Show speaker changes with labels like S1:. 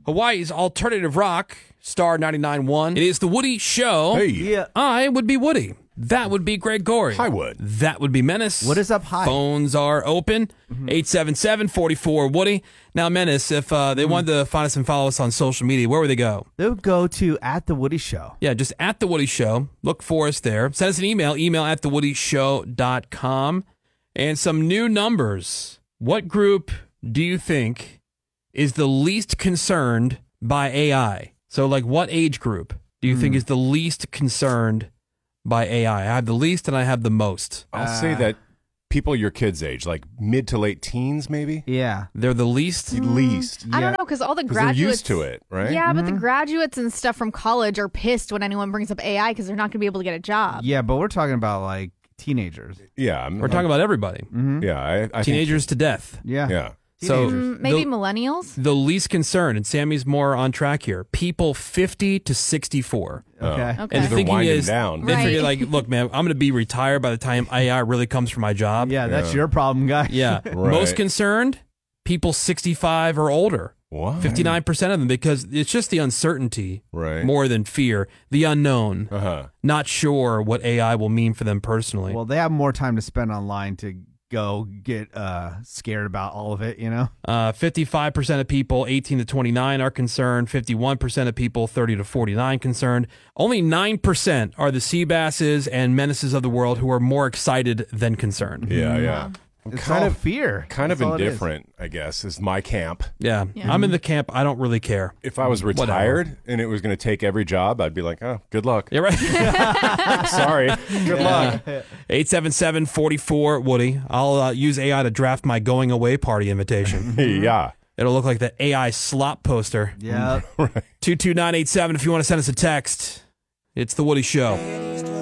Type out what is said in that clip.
S1: Hawaii's alternative rock, Star 99.1. It is the Woody Show.
S2: Hey.
S3: Yeah.
S1: I would be Woody. That would be Greg Gorey.
S2: Hi, Wood.
S1: That would be Menace.
S3: What is up, hi?
S1: Phones are open. 877-44-WOODY. Now, Menace, if they wanted to find us and follow us on social media, where would they go?
S3: They'll go to @The Woody Show.
S1: Yeah, just at The Woody Show. Look for us there. Send us an email at thewoodyshow.com. And some new numbers. What group do you think is the least concerned by AI? So, like, what age group do you think is the least concerned by AI? I have the least and I have the most.
S2: I'll say that people your kids' age, like mid to late teens, maybe?
S3: Yeah.
S1: They're the least?
S2: Least.
S4: I don't know, because all the
S2: Because they're
S4: graduates
S2: used to it, right?
S4: Yeah, but the graduates and stuff from college are pissed when anyone brings up AI because they're not going to be able to get a job.
S3: Yeah, but we're talking about like teenagers.
S2: Yeah.
S1: We're talking about everybody.
S2: Yeah. I
S1: Teenagers to death.
S3: Yeah.
S2: Think, yeah.
S1: So
S4: Maybe
S1: the-
S4: millennials?
S1: The least concerned, and Sammy's more on track here, people 50 to 64.
S3: Okay.
S4: Okay.
S1: And the
S2: They're
S1: thinking
S2: winding
S1: is,
S2: down.
S1: they
S4: Right.
S1: figure, like, look, man, I'm going to be retired by the time AI really comes for my job.
S3: Yeah, that's your problem, guy.
S1: Yeah. Most concerned, people 65 or older.
S2: What?
S1: 59% of them, because it's just the uncertainty
S2: Right.
S1: more than fear, the unknown,
S2: Uh-huh.
S1: not sure what AI will mean for them personally.
S3: Well, they have more time to spend online to go get scared about all of it, you know?
S1: 55% of people 18 to 29 are concerned. 51% of people 30 to 49 concerned. Only 9% are the sea basses and menaces of the world who are more excited than concerned.
S2: Yeah, yeah. I'm
S3: It's
S2: kind
S3: all
S2: of
S3: fear.
S2: kind of
S3: That's all it is.
S2: indifferent, I guess, is my camp.
S1: Yeah. I'm in the camp. I don't really care.
S2: If I was retired and it was going to take every job, I'd be like, oh, good luck.
S1: Yeah, right.
S2: Sorry. Good luck.
S1: 877-44-WOODY. I'll use AI to draft my going away party invitation.
S2: Yeah.
S1: It'll look like the AI slop poster.
S3: Yeah.
S1: 22987 if you want to send us a text. It's The Woody Show.